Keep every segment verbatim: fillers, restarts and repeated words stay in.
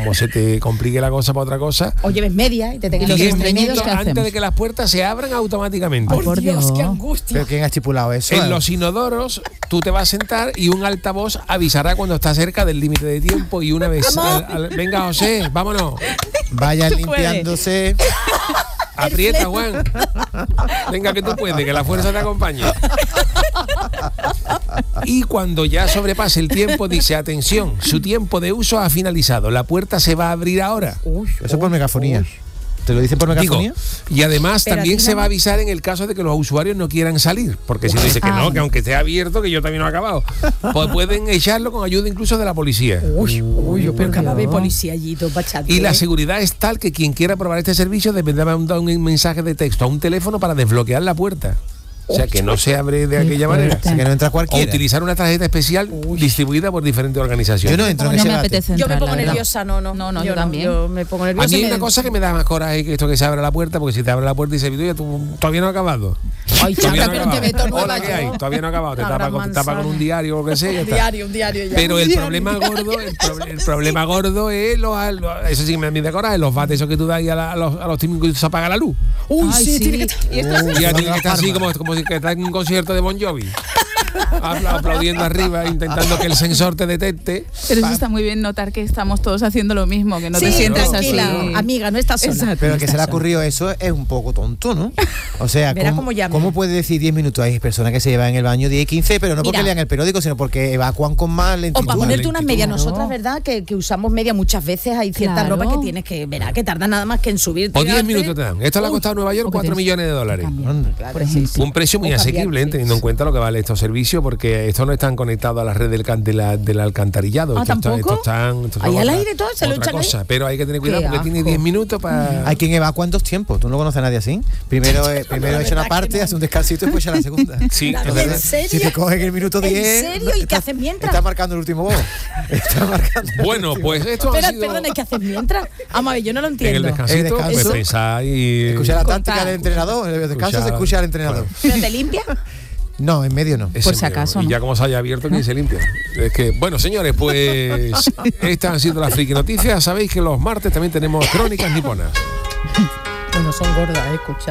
como se te complique la cosa para otra cosa, o lleves media y te tengas los diez minutos ¿qué antes hacemos? de que las puertas se abran automáticamente. Ay, por Dios, qué angustia. ¿Pero quién ha estipulado eso? En los inodoros tú te vas a sentar y un altavoz avisará cuando está cerca del límite de tiempo y una vez al, al, venga José, vámonos. Vayan limpiándose. Aprieta, Juan. Venga que tú puedes, que la fuerza te acompañe. Y cuando ya sobrepase el tiempo, dice, atención, su tiempo de uso ha finalizado, la puerta se va a abrir ahora. Uy, eso por megafonía. Uy. ¿Te lo dicen por megafonía? Digo, y además Pero también se no. va a avisar en el caso de que los usuarios no quieran salir, porque si no dice que no, que aunque esté abierto, que yo también no he acabado, pues pueden echarlo con ayuda incluso de la policía. Uy, uy, pero que va a haber policía allí, todo bachate. Y la seguridad es tal que quien quiera probar este servicio dependerá de mandar un mensaje de texto a un teléfono para desbloquear la puerta. O sea, que no se abre de aquella manera. Que no entra cualquiera. O utilizar una tarjeta especial Uy. distribuida por diferentes organizaciones. Yo no entro en no ese me debate. apetece Yo me entrar, pongo la verdad. nerviosa, no, no. No, no, yo, yo también. Yo me pongo nerviosa. A mí hay me... una cosa que me da más coraje que esto que se abre la puerta, porque si te abre la puerta y se dice, tú todavía no ha acabado. Ay, Todavía chaca, pero te meto nueva Hola, ¿qué hay? yo. Todavía no ha acabado. Te La tapa, gran con, te tapa con un diario o lo que sea. y ya Un está. diario, un diario ya. Pero Un el diario. problema gordo, el, pro, el problema gordo es los, los, eso sí que me da coraje, los bates esos que tú das ahí a, la, a los, a los tímicos y se apaga la luz. Uy, Ay, sí, sí. tiene que estar. Y esto Y ya tiene que estar así como, como si que está en un concierto de Bon Jovi. Apla- aplaudiendo arriba, intentando que el sensor te detecte. Pero eso está muy bien notar que estamos todos haciendo lo mismo, que no Sí, te sientas tranquila, así. amiga, no estás sola. Exacto. Pero no que se le ha estás sola. ocurrido eso es un poco tonto, ¿no? O sea, Verá ¿cómo, cómo llama. ¿cómo puede decir diez minutos? Hay personas que se llevan en el baño diez y quince, pero no porque Mira. lean el periódico, sino porque evacuan con más O lentitud. para ponerte unas medias, Claro. nosotras, ¿verdad? Que, que usamos media muchas veces, hay cierta Claro. ropa que tienes que, verá, que tarda nada más que en subir. O diez minutos te dan. Esto le ha costado a Nueva York o que cuatro tienes millones de dólares. Anda. Por ejemplo. Un precio muy O cambiar, asequible, ¿eh? sí. Teniendo en cuenta lo que vale estos servicios, porque estos no están conectados a la red del, can- de la- del alcantarillado. Ah, Estos están- ¿tampoco? estos están, estos Ahí son al otra- aire todo, se lo otra echan ahí. cosa. Pero hay que tener cuidado Qué porque tiene asco. diez minutos para... Hay quien evacúa en dos tiempos. Tú no conoces a nadie así. Primero, eh, primero echa una parte, hace un descansito y después echa la segunda. Sí, David, es ¿en verdad. serio? Si te cogen el minuto ¿En diez. serio? ¿Y qué haces mientras? Está marcando el último gol. Está marcando. el Bueno, último. pues esto ha Espera, sido... perdona, ¿qué haces mientras? Vamos a ver, yo no lo En el entiendo. descansito, El descanso. pues pensar y... Escucha la Contar. táctica del entrenador. En el descanso se Escuchar- escucha al entrenador. ¿Pero te limpia? No, en medio no. Ese Por si miedo. acaso, Y ¿no? ya como se haya abierto, ¿quién se limpia? Es que, bueno, señores, pues estas han sido las friki noticias. Sabéis que los martes también tenemos crónicas niponas. Bueno, son gordas, eh, escucha.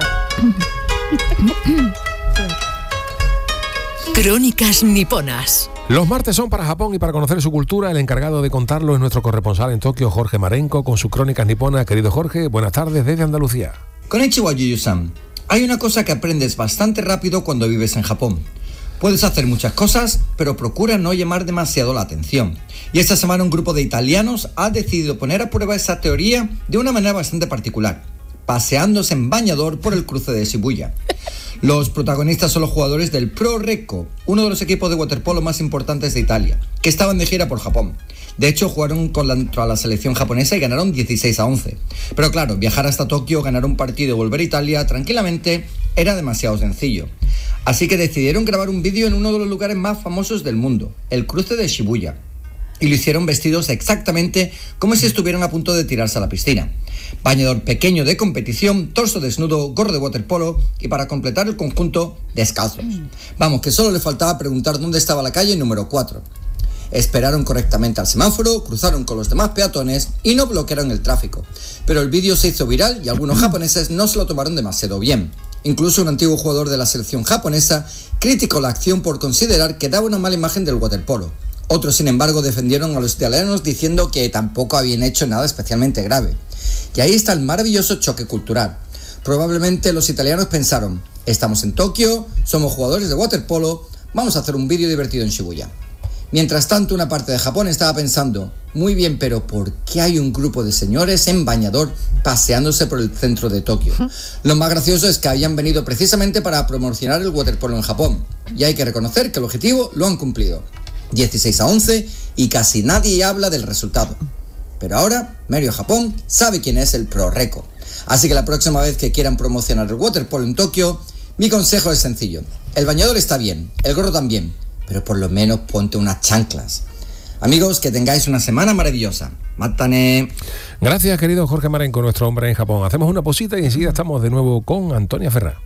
Crónicas niponas. Los martes son para Japón y para conocer su cultura. El encargado de contarlo es nuestro corresponsal en Tokio, Jorge Marenco, con sus crónicas niponas. Querido Jorge, buenas tardes desde Andalucía. Konnichiwa, Yuyu-san. Hay una cosa que aprendes bastante rápido cuando vives en Japón. Puedes hacer muchas cosas, pero procura no llamar demasiado la atención. Y esta semana un grupo de italianos ha decidido poner a prueba esa teoría de una manera bastante particular, paseándose en bañador por el cruce de Shibuya. Los protagonistas son los jugadores del Pro Recco, uno de los equipos de waterpolo más importantes de Italia, que estaban de gira por Japón. De hecho, jugaron contra la selección japonesa y ganaron dieciséis a once. Pero claro, viajar hasta Tokio, ganar un partido y volver a Italia tranquilamente era demasiado sencillo. Así que decidieron grabar un vídeo en uno de los lugares más famosos del mundo, el cruce de Shibuya. Y lo hicieron vestidos exactamente como si estuvieran a punto de tirarse a la piscina. Bañador pequeño de competición, torso desnudo, gorro de waterpolo y para completar el conjunto, descalzos. Vamos, que solo le faltaba preguntar dónde estaba la calle número cuatro. Esperaron correctamente al semáforo, cruzaron con los demás peatones y no bloquearon el tráfico. Pero el vídeo se hizo viral y algunos japoneses no se lo tomaron demasiado bien. Incluso un antiguo jugador de la selección japonesa criticó la acción por considerar que daba una mala imagen del waterpolo. Otros, sin embargo, defendieron a los italianos diciendo que tampoco habían hecho nada especialmente grave. Y ahí está el maravilloso choque cultural. Probablemente los italianos pensaron, estamos en Tokio, somos jugadores de waterpolo, vamos a hacer un vídeo divertido en Shibuya. Mientras tanto, una parte de Japón estaba pensando, muy bien, pero ¿por qué hay un grupo de señores en bañador paseándose por el centro de Tokio? Lo más gracioso es que habían venido precisamente para promocionar el waterpolo en Japón. Y hay que reconocer que el objetivo lo han cumplido. dieciséis a once y casi nadie habla del resultado. Pero ahora, Medio Japón sabe quién es el Pro Recco. Así que la próxima vez que quieran promocionar el waterpolo en Tokio, mi consejo es sencillo. El bañador está bien, el gorro también, pero por lo menos ponte unas chanclas. Amigos, que tengáis una semana maravillosa. Matane. Gracias, querido Jorge Marenco, nuestro hombre en Japón. Hacemos una posita y enseguida estamos de nuevo con Antonia Ferrá.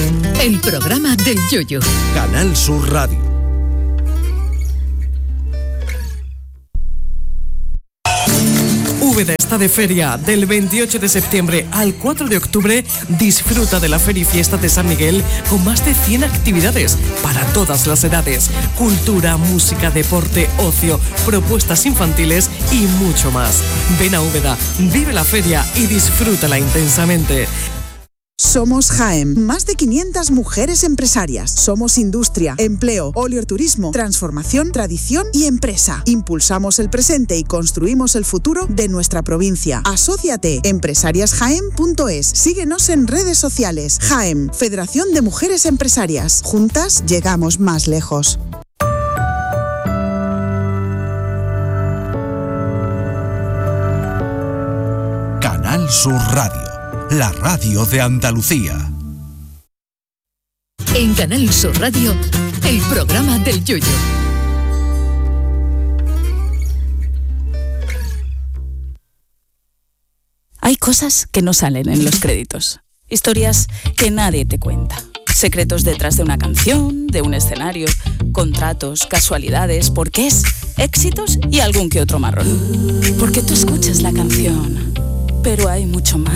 El programa del Yoyo. Canal Sur Radio. Úbeda está de feria. Del veintiocho de septiembre al cuatro de octubre, disfruta de la Feria y Fiesta de San Miguel con más de cien actividades para todas las edades. Cultura, música, deporte, ocio, propuestas infantiles y mucho más. Ven a Úbeda, vive la feria y disfrútala intensamente. Somos Jaén, más de quinientas mujeres empresarias. Somos industria, empleo, oleoturismo, transformación, tradición y empresa. Impulsamos el presente y construimos el futuro de nuestra provincia. Asóciate, empresarias jaén punto es. Síguenos en redes sociales. Jaén, Federación de Mujeres Empresarias. Juntas llegamos más lejos. Canal Sur Radio, la radio de Andalucía. En Canal Sur Radio, el programa del Yoyo. Hay cosas que no salen en los créditos. Historias que nadie te cuenta. Secretos detrás de una canción, de un escenario, contratos, casualidades, porqués, éxitos y algún que otro marrón. Porque tú escuchas la canción, pero hay mucho más.